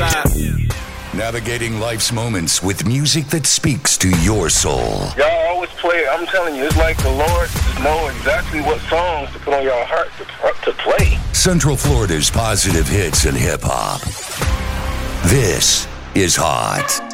Navigating life's moments with music that speaks to your soul. Y'all always play, I'm telling you, it's like the Lord know exactly what songs to put on your heart to play. Central Florida's positive hits and hip-hop. This is Hot.